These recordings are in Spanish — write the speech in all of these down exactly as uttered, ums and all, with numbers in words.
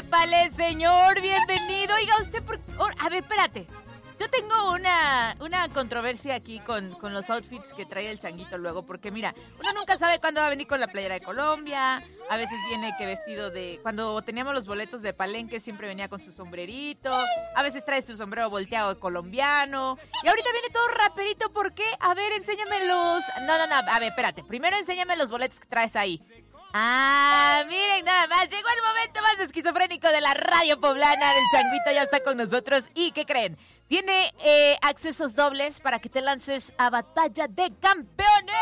épale, señor, bienvenido. Oiga, usted, por... oh, a ver, espérate. Yo tengo una, una controversia aquí con, con los outfits que trae el changuito luego, porque mira, uno nunca sabe cuándo va a venir con la playera de Colombia, a veces viene que vestido de... Cuando teníamos los boletos de Palenque siempre venía con su sombrerito, a veces trae su sombrero volteado colombiano, y ahorita viene todo raperito, ¿por qué? A ver, enséñame los... No, no, no, a ver, espérate, primero enséñame los boletos que traes ahí. Ah, miren nada más, llegó el momento más esquizofrénico de la radio poblana. El changuito ya está con nosotros. ¿Y qué creen? Tiene eh, accesos dobles para que te lances a Batalla de Campeones.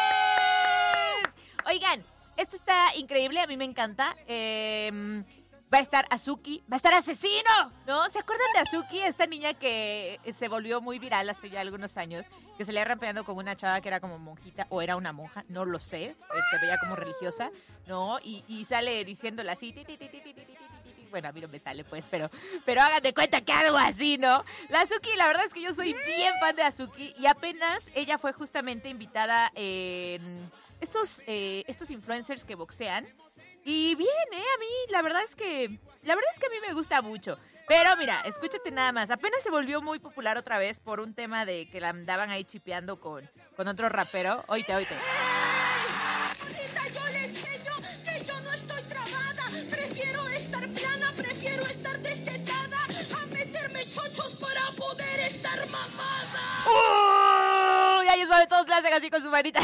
Oigan, esto está increíble, a mí me encanta. Eh... Va a estar Azuki, va a estar Asesino, ¿no? ¿Se acuerdan de Azuki? Esta niña que se volvió muy viral hace ya algunos años, que salía rampeando con una chava que era como monjita, o era una monja, no lo sé, se veía como religiosa, ¿no? Y, y sale diciéndole así, ti, ti, ti, ti, ti, ti, ti, ti. Bueno, a mí no me sale, pues, pero, pero hagan de cuenta que algo así, ¿no? La Azuki, la verdad es que yo soy bien fan de Azuki, y apenas ella fue justamente invitada en estos, eh, estos influencers que boxean. Y bien, ¿eh? A mí, la verdad es que, la verdad es que a mí me gusta mucho. Pero mira, escúchate nada más. Apenas se volvió muy popular otra vez por un tema de que la andaban ahí chipeando con, con otro rapero. Oíte, oíte. Ahorita yo le enseño que yo no estoy trabada. Prefiero estar plana, prefiero estar destetada a meterme chochos para poder estar mamada. ¡Uh! Ya yo sabe, todos le hacen así con su manita.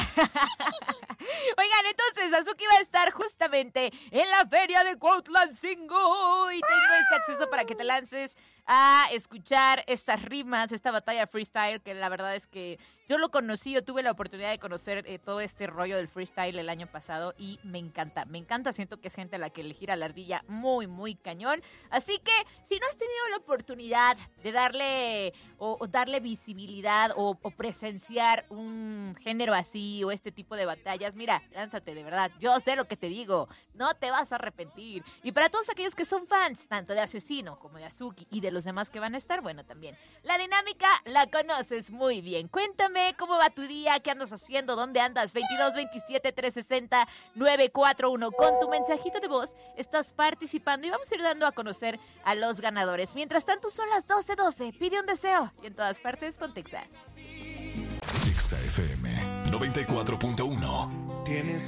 Oigan, entonces Azuki va a estar justamente en la feria de Cuautlancingo y tengo este acceso para que te lances a escuchar estas rimas, esta batalla freestyle, que la verdad es que yo lo conocí, yo tuve la oportunidad de conocer eh, todo este rollo del freestyle el año pasado y me encanta, me encanta, siento que es gente a la que le gira la ardilla muy, muy cañón. Así que si no has tenido la oportunidad de darle o, o darle visibilidad o, o presenciar un género así o este tipo de batallas, mira, lánzate, de verdad, yo sé lo que te digo, no te vas a arrepentir. Y para todos aquellos que son fans, tanto de Asesino como de Azuki y de los demás que van a estar, bueno, también la dinámica la conoces muy bien. Cuéntame cómo va tu día, qué andas haciendo, dónde andas. Veintidós, veintisiete, trescientos sesenta, novecientos cuarenta y uno. Con tu mensajito de voz estás participando y vamos a ir dando a conocer a los ganadores. Mientras tanto son las doce doce. Pide un deseo y en todas partes ponte Exa. Exa F M noventa y cuatro punto uno. Tienes